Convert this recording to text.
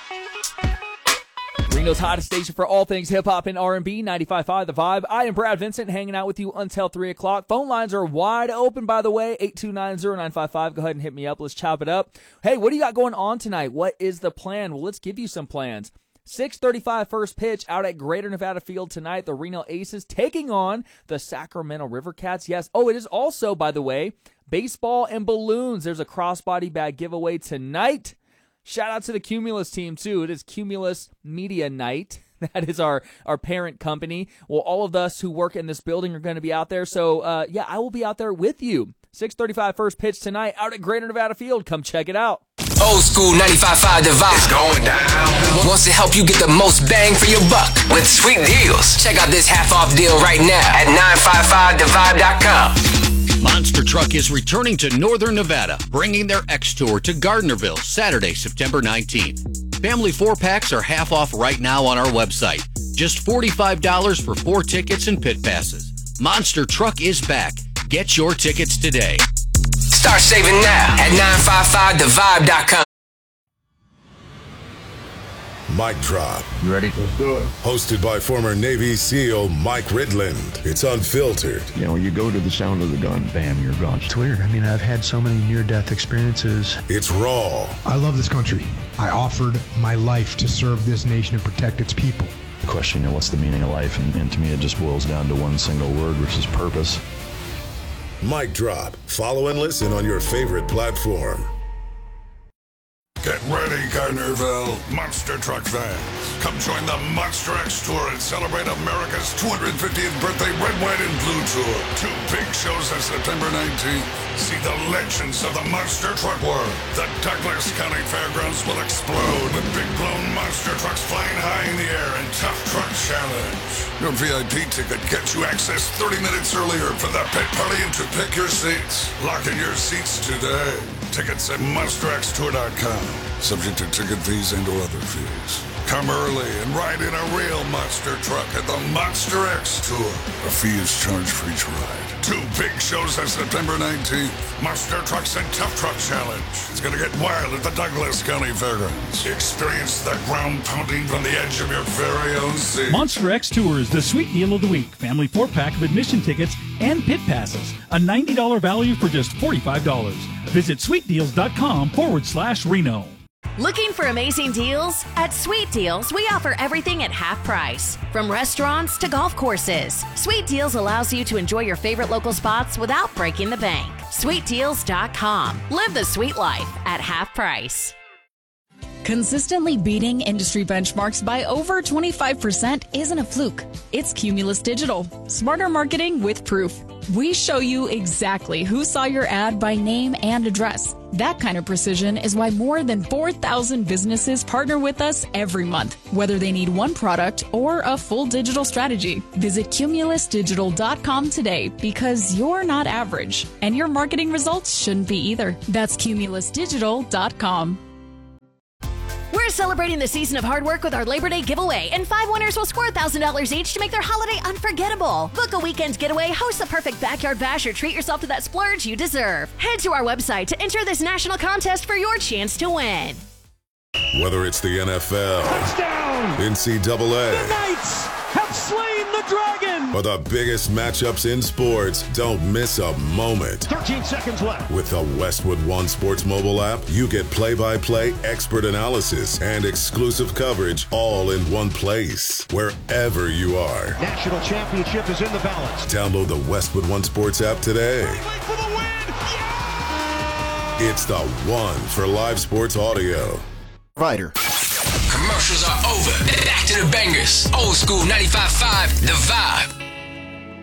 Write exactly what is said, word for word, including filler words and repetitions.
Reno's hottest station for all things hip-hop and R and B, ninety-five point five The Vibe. I am Brad Vincent, hanging out with you until three o'clock. Phone lines are wide open, by the way, eight two nine, zero nine five five. Go ahead and hit me up. Let's chop it up. Hey, what do you got going on tonight? What is the plan? Well, let's give you some plans. six thirty-five first pitch out at Greater Nevada Field tonight. The Reno Aces taking on the Sacramento River Cats. Yes. Oh, it is also, by the way, baseball and balloons. There's a crossbody bag giveaway tonight. Shout out to the Cumulus team, too. It is Cumulus Media Night. That is our, our parent company. Well, all of us who work in this building are going to be out there. So, uh, yeah, I will be out there with you. six thirty-five first pitch tonight out at Greater Nevada Field. Come check it out. Old school ninety-five point five The Vibe. It's going down. Wants to help you get the most bang for your buck with sweet deals. Check out this half-off deal right now at nine five five the vibe dot com. Monster Truck is returning to Northern Nevada, bringing their X Tour to Gardnerville Saturday, September nineteenth. Family four-packs are half off right now on our website. Just forty-five dollars for four tickets and pit passes. Monster Truck is back. Get your tickets today. Start saving now at nine five five the vibe dot com. Mic Drop. You ready? Let's do it. Hosted by former Navy SEAL Mike Ridland. It's unfiltered. You know, you go to the sound of the gun, bam, you're gone. It's weird. I mean, I've had so many near-death experiences. It's raw. I love this country. I offered my life to serve this nation and protect its people. Question, you know, what's the meaning of life? And, and to me, it just boils down to one single word, which is purpose. Mic Drop. Follow and listen on your favorite platform. Get ready, Gardnerville Monster Truck fans. Come join the Monster X Tour and celebrate America's two hundred fiftieth birthday Red, White, and Blue Tour. Two big shows on September nineteenth. See the legends of the Monster Truck world. The Douglas County Fairgrounds will explode with big blown monster trucks flying high in the air and Tough Truck Challenge. Your V I P ticket gets you access thirty minutes earlier for the pit party and to pick your seats. Lock in your seats today. Tickets at monster x tour dot com. Subject to ticket fees and or other fees. Come early and ride in a real monster truck at the Monster X Tour. A fee is charged for each ride. Two big shows on September nineteenth. Monster Trucks and Tough Truck Challenge. It's going to get wild at the Douglas County Fairgrounds. Experience the ground pounding from the edge of your very own seat. Monster X Tour is the sweet deal of the week. Family four-pack of admission tickets and pit passes. A ninety dollars value for just forty-five dollars. Visit sweetdeals.com forward slash Reno. Looking for amazing deals? At Sweet Deals, we offer everything at half price. From restaurants to golf courses, Sweet Deals allows you to enjoy your favorite local spots without breaking the bank. sweet deals dot com. Live the sweet life at half price. Consistently beating industry benchmarks by over twenty-five percent isn't a fluke. It's Cumulus Digital. Smarter marketing with proof. We show you exactly who saw your ad by name and address. That kind of precision is why more than four thousand businesses partner with us every month, whether they need one product or a full digital strategy. Visit cumulus digital dot com today because you're not average, and your marketing results shouldn't be either. That's cumulus digital dot com. We're celebrating the season of hard work with our Labor Day giveaway, and five winners will score one thousand dollars each to make their holiday unforgettable. Book a weekend getaway, host the perfect backyard bash, or treat yourself to that splurge you deserve. Head to our website to enter this national contest for your chance to win. Whether it's the N F L, touchdown, N C double A, the Knights have slain the dragon, or the biggest matchups in sports, don't miss a moment. thirteen seconds left. With the Westwood One Sports mobile app, you get play-by-play, expert analysis, and exclusive coverage all in one place, wherever you are. National championship is in the balance. Download the Westwood One Sports app today. For the win. Yeah! It's the one for live sports audio. Provider. Commercials are over. Back to the bangers. Old school ninety-five point five The Vibe.